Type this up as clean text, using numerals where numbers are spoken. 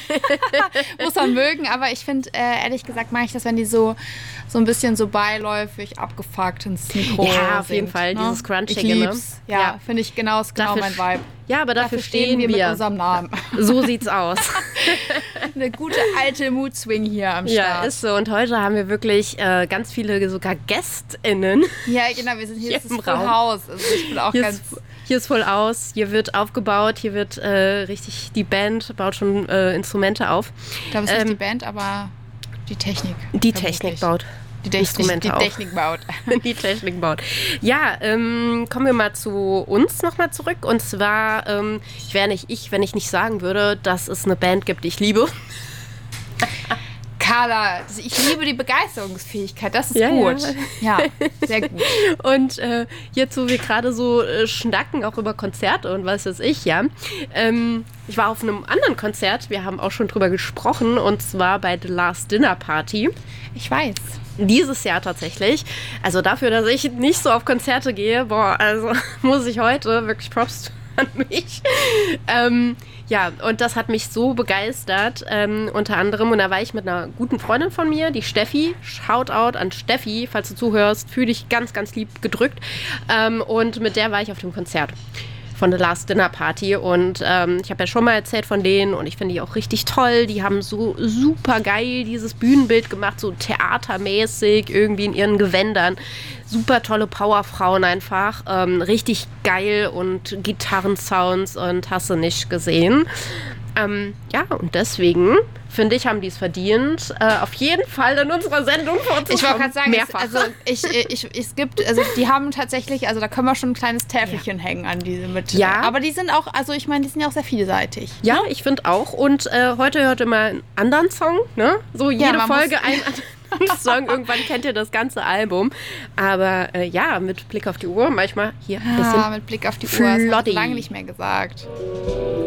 Muss man mögen, aber ich finde, ehrlich gesagt, mag ich das, wenn die so ein bisschen so beiläufig abgefuckt ins Mikro Ja, auf singt, jeden Fall, ne? dieses Crunchige. Ich lieb's. Ja. Finde ich genau mein Vibe. Ja, aber dafür stehen wir. Mit unserem Namen. So sieht's aus. Eine gute alte Mood-Swing hier am Start. Ja, ist so. Und heute haben wir wirklich ganz viele sogar GästInnen. Ja, genau. Wir sind hier Hier ist im das Full Raum. House. Also ich bin auch Hier ist voll aus, hier wird aufgebaut, hier wird richtig, die Band baut schon Instrumente auf. Ich glaube, es ist nicht die Band, aber die Technik. Die Technik baut. Die Technik baut. Die Technik baut. Ja, kommen wir mal zu uns nochmal zurück. Und zwar, wenn ich nicht sagen würde, dass es eine Band gibt, die ich liebe. Carla, ich liebe die Begeisterungsfähigkeit, das ist gut. Ja, sehr gut. Und jetzt, wo wir gerade so schnacken, auch über Konzerte und was weiß ich, ja. Ich war auf einem anderen Konzert, wir haben auch schon drüber gesprochen, und zwar bei The Last Dinner Party. Ich weiß. Dieses Jahr tatsächlich. Also dafür, dass ich nicht so auf Konzerte gehe, also muss ich heute wirklich Props an mich. Ja, und das hat mich so begeistert, unter anderem. Und da war ich mit einer guten Freundin von mir, die Steffi. Shoutout an Steffi, falls du zuhörst. Fühl dich ganz, ganz lieb gedrückt. Und mit der war ich auf dem Konzert von The Last Dinner Party. Und ich habe ja schon mal erzählt von denen und ich finde die auch richtig toll. Die haben so super geil dieses Bühnenbild gemacht, so theatermäßig, irgendwie in ihren Gewändern. Super tolle Powerfrauen einfach. Richtig geil und Gitarrensounds und hast du nicht gesehen. Ja, und deswegen, finde ich, haben die es verdient, auf jeden Fall in unserer Sendung vorzukommen. Ich wollte gerade sagen, mehrfach. es gibt, die haben tatsächlich, also da können wir schon ein kleines Täfelchen hängen an diese mit. Ja. Aber die sind auch, also ich meine, die sind ja auch sehr vielseitig. Ja, ich finde auch. Und heute hört ihr mal einen anderen Song, ne? So jede Folge einen anderen Song. Irgendwann kennt ihr das ganze Album. Aber ja, mit Blick auf die Uhr, manchmal hier ein bisschen mit Blick auf die Uhr, das habe Flotti. ich lange nicht mehr gesagt.